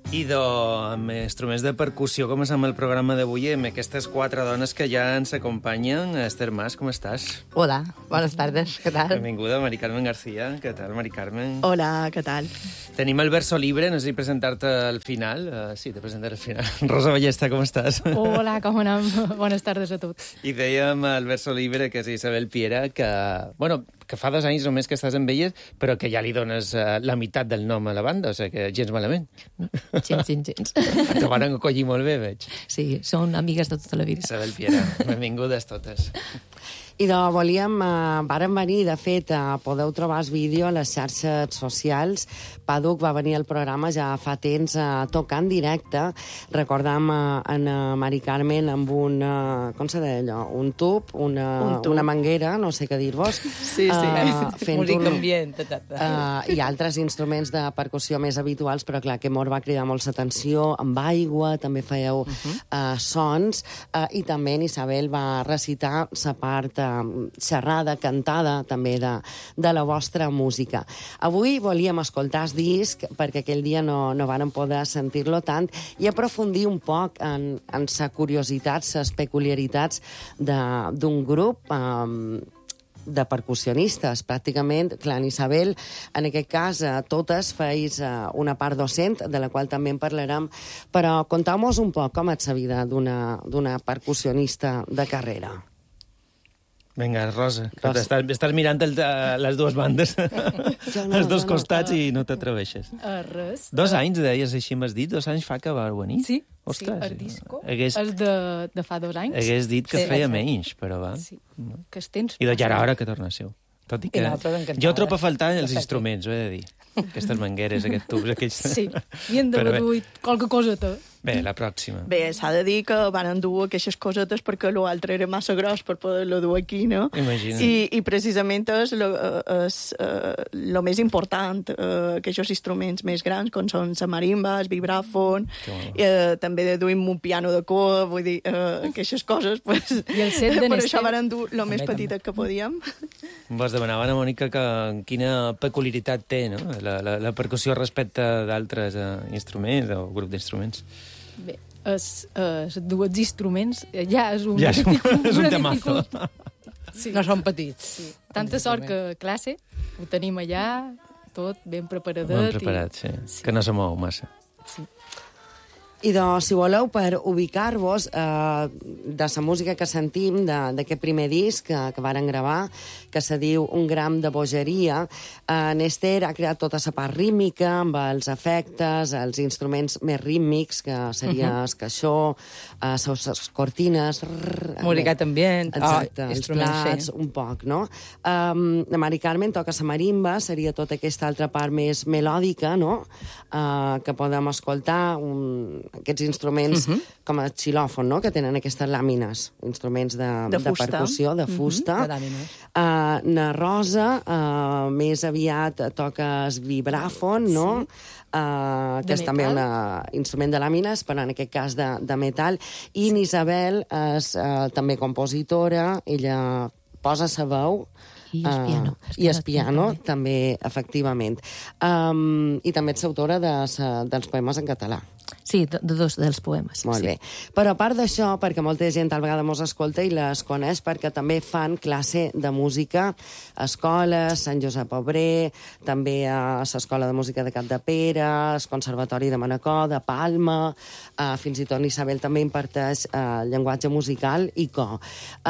Idò, amb instruments de percussió, comencem el programa d'avui amb aquestes 4 dones que ja ens acompanyen. Esther Mas, com estàs? Hola, buenas tardes, ¿qué tal? Benvinguda, Mari Carmen García. Què tal, Mari Carmen? Hola, ¿qué tal? Tenim el verso libre, no sé si presentar-te al final. Sí, te presentaré al final. Rosa Ballesta, com estàs? Hola, com anem? Bones tardes a tots. I dèiem el verso libre, que és Isabel Piera, que fa 2 anys només que estàs amb elles, però que ja li dones la meitat del nom a la banda, o sigui que gens malament. Gens. Te van acollir molt bé, veig. Sí, són amigues de tota la vida. Isabel Piera, benvingudes totes. I vàrem venir, de fet, podeu trobar el vídeo a les xarxes socials. Pàduc va venir al programa ja fa temps a tocar en directe. Recordam en Mari Carmen amb un, com se deia allò? Un tub, una manguera, no sé què dir-vos. Sí. Fent música ambient. I altres instruments de percussió més habituals, però clar, que mos va cridar molt l'atenció. Amb aigua, també fèieu sons, i també en Isabel va recitar la part xerrada, cantada, també de la vostra música. Avui volíem escoltar el disc, perquè aquell dia no vàrem poder sentir-lo tant, i aprofundir un poc en sa curiositat, ses peculiaritats d'un grup de percussionistes. Pràcticament, clar, en Isabel, en aquest cas, totes feis una part docent, de la qual també en parlarem, però contau-nos un poc com és la vida d'una percussionista de carrera. Vinga, Rosa, que estàs mirant les dues bandes, els dos costats, i no t'atreveixes. Res. 2 anys, deies així, m'has dit? 2 anys fa que va venir? Sí, ostres, el disco és de fa 2 anys. Hagués dit que feia menys, però va. Sí, que es tens... I ja era hora que tornéssiu. Tot i que jo trobo a faltar els instruments, ho he de dir. Aquestes mangueres, aquests tubs, aquells... Sí, i hem de reduir qualque coseta. Bé, la pròxima. Bé, s'ha de dir que van dur aquestes cosetes perquè l'altre era massa gros per poder-lo dur aquí, no? Imagina't. I precisament és lo més important, aquests instruments més grans, com són la marimba, el vibràfon, també duim un piano de cua, vull dir, aquestes coses, pues, I el set de per això van dur lo més petites que podíem. Vos demanaven a Mònica quina peculiaritat té, no?, la percussió respecte d'altres instruments o grup d'instruments. Bé, els dues instruments ja és un temazo. Sí. No són petits. Sí. Tanta sort que classe ho tenim allà, tot ben preparadet. Ben preparat, sí. Que no se mou massa. Sí. I si voleu, per ubicar-vos de la música que sentim, d'aquest primer disc que varen gravar, que se diu Un gram de bogeria, Esther ha creat tota la part rítmica, amb els efectes, els instruments més rítmics, que seria el caixó, les cortines... Musicat ambient, exacte, els plats, un poc, no? La Mari Carmen toca la marimba, seria tota aquesta altra part més melòdica, no?, que podem escoltar, aquests instruments com el xilòfon, no?, que tenen aquestes làmines, instruments de percussió, de fusta. Na Rosa, més aviat toca el vibràfon, no?, que és també un instrument de làmines, però en aquest cas de metall. I Isabel és també compositora, ella posa la veu, i el piano. també, efectivament. I també ets autora dels poemes en català. Sí, de 2 dels poemes. Molt bé. Però a part d'això, perquè molta gent al vegada mos escolta i les coneix, perquè també fan classe de música a escoles, Sant Josep Obrer, també a l'Escola de Música de Capdepera, al Conservatori de Manacor, de Palma, fins i tot Isabel també imparteix llenguatge musical i cor.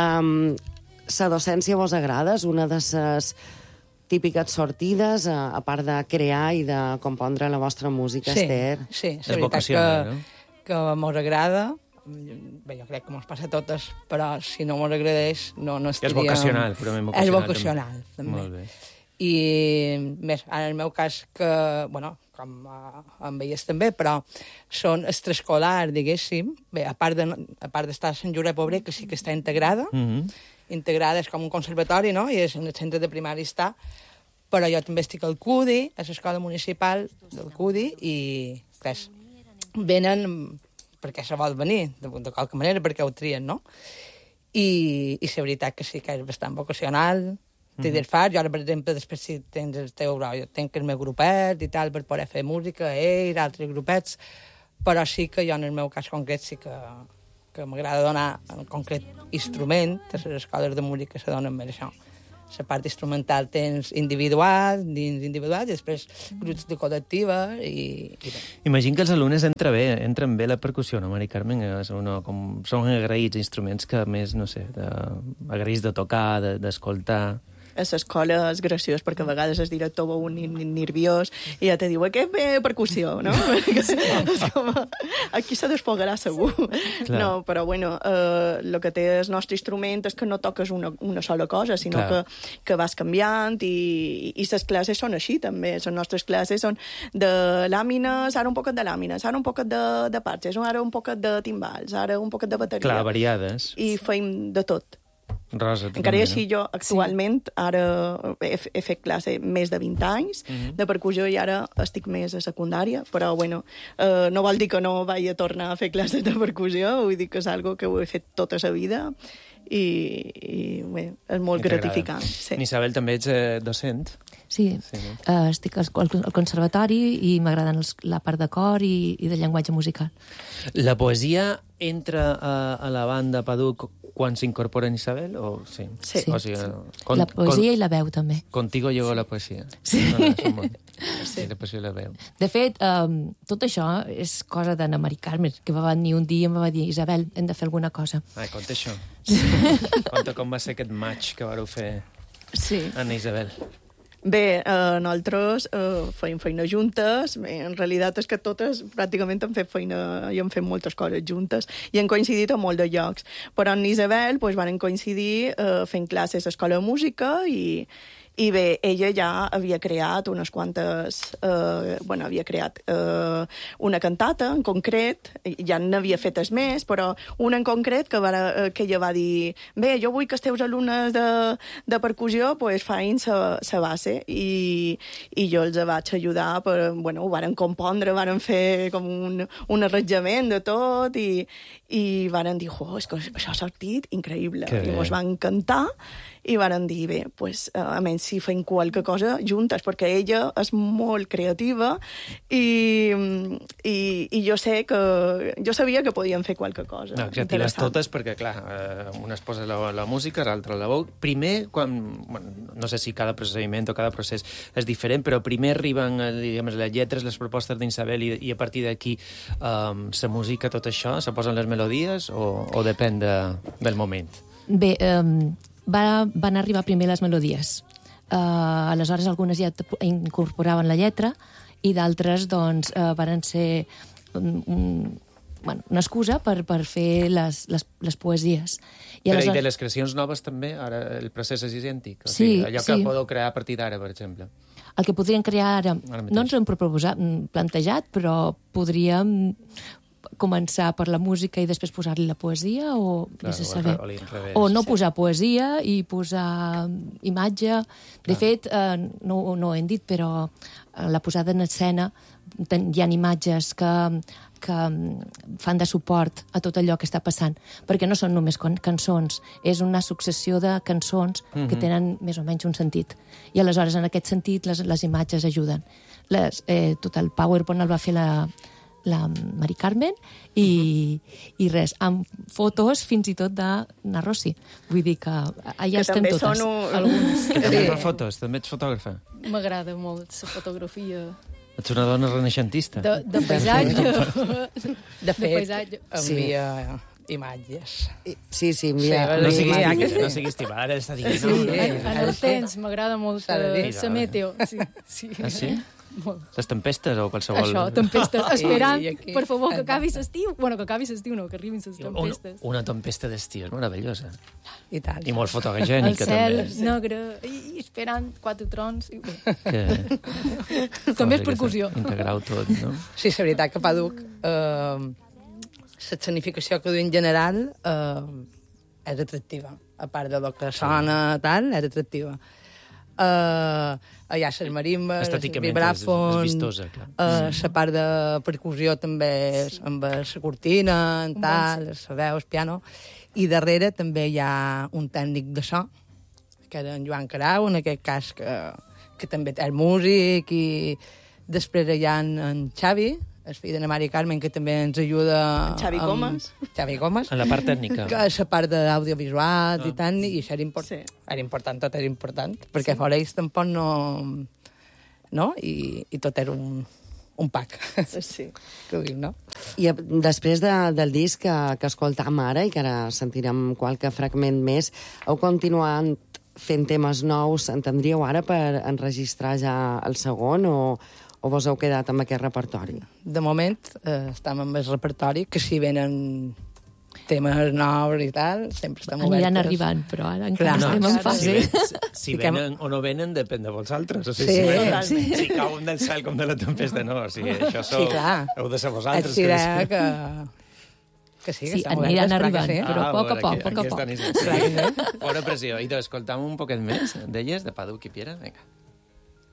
La docència vos agrada? És una de les típiques sortides, a part de crear i de compondre la vostra música, Esther? Sí, és veritat que mos agrada. Bé, jo crec que mos passa a totes, però si no mos agradés no estaríem... És vocacional, purament vocacional. És vocacional, també. Molt bé. I més, en el meu cas, que, bueno, com amb elles també, però són extraescolar, diguéssim. Bé, a part d'estar a Sant Josep Obrer, que sí que està integrada, integrada és com un conservatori, no?, i és en el centre de primari està, però jo també estic al CUDI, a l'escola municipal del CUDI, i res, venen perquè se vol venir, de qualque manera, perquè ho trien, no? I la veritat que sí que és bastant vocacional, t'hi fas. Jo ara, per exemple, després si tens el teu grup, jo tenc el meu grupet i tal, per poder fer música, altres grupets, però sí que jo, en el meu cas concret, sí que m'agrada donar, en concret, instrument, a les escoles de música se donen més això. La part instrumental tens individuals, i després grups de col·lectiva i bé. Imagino que els alumnes entren bé la percussió, no, Mari Carmen? Són agraïts instruments que, més, no sé, agraïts de tocar, d'escoltar... A l'escola és graciós, perquè a vegades el director veu un nerviós i ja te diu, què ve percussió, no? És com, aquí se desfogarà segur. Clar. No, però bueno, el que té el nostre instrument és que no toques una sola cosa, sinó que vas canviant i les classes són així també. Les nostres classes són de làmines, ara un poquet de làmines, ara un poquet de parxes, ara un poquet de timbals, ara un poquet de bateria. Clar, variades. I feim de tot. Rosa, encara i així jo actualment ara he fet classe més de 20 anys de percussió i ara estic més a secundària, però bueno, no vol dir que no vaig a tornar a fer classes de percussió, vull dir que és algo que ho he fet tota la vida i bé, és molt gratificant. Sí. Isabel, també ets docent? Sí, estic al conservatori i m'agraden la part de cor i de llenguatge musical. La poesia entra a la banda Paduc quan s'incorpora en Isabel? O sí? Sí. O sigui, La poesia i la veu, també. Contigo llegó la poesia. Sí. Sí, la poesia i la veu. De fet, tot això és cosa d'Anna Mari Carmen, que va venir un dia i em va dir, Isabel, hem de fer alguna cosa. Ai, conta això. Conta com va ser aquest match que vareu fer Anna i Isabel. Bé, nosaltres feim feina juntes. Bé, en realitat és que totes pràcticament hem fet feina i hem fet moltes coses juntes i hem coincidit a molt de llocs. Però en Isabel van coincidir fent classes a l'escola de música i bé, ella ja havia creat unes quantes... havia creat una cantata, en concret, ja n'havia fetes més, però una en concret que ella va dir bé, jo vull que els teus alumnes de percussió facin la base i jo els vaig ajudar, ho varen compondre, varen fer com un arranjament de tot i varen dir, és que això ha sortit increïble. I ens van encantar i varen dir, bé, a menys si feim qualque cosa juntes, perquè ella és molt creativa i jo sabia que podíem fer qualque cosa. No, creatives totes, perquè, clar, una es posa la música, l'altra la veu. Primer, no sé si cada procediment o cada procés és diferent, però primer arriben, les lletres, les propostes d'Isabel i a partir d'aquí la música, tot això, se posen les melodies o depèn del moment? Bé, van arribar primer les melodies. Aleshores, algunes ja incorporaven la lletra i d'altres, doncs, van ser una excusa per fer les poesies. Però i de les creacions noves també? Ara el procés és idèntic? O sigui, allò que podeu crear a partir d'ara, per exemple? El que podríem crear ara no ens ho hem plantejat, però podríem començar per la música i després posar-li la poesia o no posar poesia i posar imatge. De fet, no ho hem dit, però la posada en escena hi ha imatges que fan de suport a tot allò que està passant, perquè no són només cançons, és una successió de cançons que tenen més o menys un sentit. I aleshores, en aquest sentit, les imatges ajuden. Tot el PowerPoint el va fer la Mari Carmen i res, amb fotos fins i tot d'Anna Rossi. Vull dir que allà estem totes. Que també fa fotos, també ets fotògrafa. M'agrada molt la fotografia. Ets una dona renaixentista. De paisatge. De fet, envia imatges. Sí, envia. No siguis tibada, ara està dient. En el temps m'agrada molt la meteo. Sí. Ah, sí? Les tempestes o qualsevol... Això, tempestes. Esperant, per favor, que acabi l'estiu. Bueno, que acabi l'estiu, no, que arribin les tempestes. Una tempesta d'estiu és meravellosa. I tant. I molt fotogènica, també. El cel negre, i esperant 4 trons. També és percussió. Integrar-ho tot, no? Sí, és veritat que Paduc, l'escenificació que du en general és atractiva. A part de lo que sona, tal, és atractiva. Allà les marimbes, el vibràfon, és vistosa, clar. La part de percussió també amb la cortina, tal, la veu, el piano, i darrere també hi ha un tècnic de so que era en Joan Carau, en aquest cas, que també és músic, i després hi ha en Xavi, el fill de la Mari Carmen, que també ens ajuda... Xavi Comas. Xavi Comas. En la part tècnica. Que és la part d'audiovisual i tant, i això era important. Sí. Era important, tot era important, perquè fora ells tampoc no... No? I tot era un pack. Sí. Que ho dic, no? I després del disc que escoltam ara, i que ara sentirem qualque fragment més, heu continuat fent temes nous, entendríeu ara per enregistrar ja el segon, o vos heu quedat amb aquest repertori? De moment estem amb el repertori, que si venen temes nous i tal, sempre estem obertes. Aniran arribant, però ara encara estem en fase. Si venen o no venen, depèn de vosaltres. O sigui, Sí, si cauen del cel com de la tempesta, no. O sigui, això heu de ser vosaltres. Et dirà que sí, que Sí, estem aniran obertes, arribant, sí. però a poc a poc. Bona pressió. I escoltam un poquet més d'elles, de Paduk i Piera. Vinga.